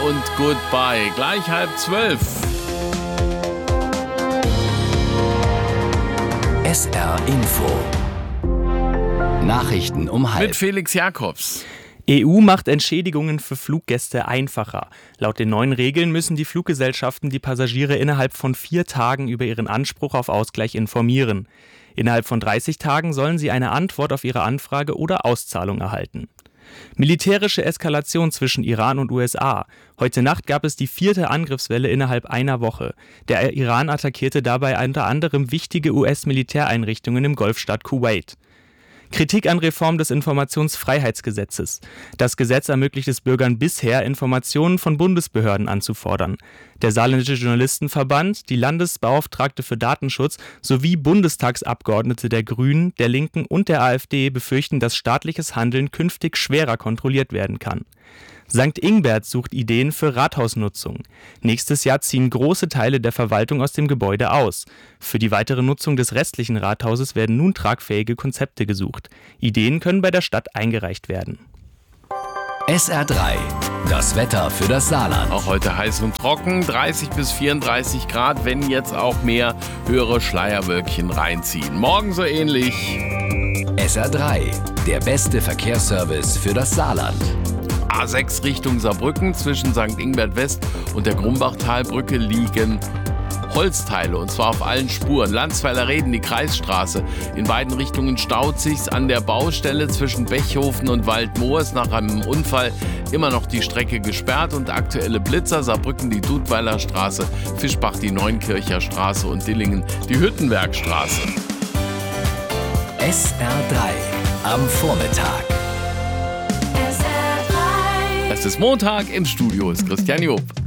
und Goodbye. Gleich 11:30. SR Info. Nachrichten um 12:30. Mit Felix Jakobs. EU macht Entschädigungen für Fluggäste einfacher. Laut den neuen Regeln müssen die Fluggesellschaften die Passagiere innerhalb von 4 Tagen über ihren Anspruch auf Ausgleich informieren. Innerhalb von 30 Tagen sollen sie eine Antwort auf ihre Anfrage oder Auszahlung erhalten. Militärische Eskalation zwischen Iran und USA. Heute Nacht gab es die 4. Angriffswelle innerhalb einer Woche. Der Iran attackierte dabei unter anderem wichtige US-Militäreinrichtungen im Golfstaat Kuwait. Kritik an Reform des Informationsfreiheitsgesetzes. Das Gesetz ermöglicht es Bürgern bisher, Informationen von Bundesbehörden anzufordern. Der Saarländische Journalistenverband, die Landesbeauftragte für Datenschutz sowie Bundestagsabgeordnete der Grünen, der Linken und der AfD befürchten, dass staatliches Handeln künftig schwerer kontrolliert werden kann. St. Ingbert sucht Ideen für Rathausnutzung. Nächstes Jahr ziehen große Teile der Verwaltung aus dem Gebäude aus. Für die weitere Nutzung des restlichen Rathauses werden nun tragfähige Konzepte gesucht. Ideen können bei der Stadt eingereicht werden. SR3. Das Wetter für das Saarland. Auch heute heiß und trocken, 30 bis 34 Grad, wenn jetzt auch mehr höhere Schleierwölkchen reinziehen. Morgen so ähnlich. SR3. Der beste Verkehrsservice für das Saarland. A6 Richtung Saarbrücken zwischen St. Ingbert West und der Grumbachtalbrücke liegen Holzteile, und zwar auf allen Spuren. Landsweiler Reden, die Kreisstraße. In beiden Richtungen staut sich's an der Baustelle zwischen Bechhofen und Waldmoor. Ist nach einem Unfall immer noch die Strecke gesperrt und aktuelle Blitzer. Saarbrücken die Dudweiler Straße, Fischbach die Neunkircher Straße und Dillingen die Hüttenbergstraße. SR3 am Vormittag. Es ist Montag, im Studio ist Christian Job.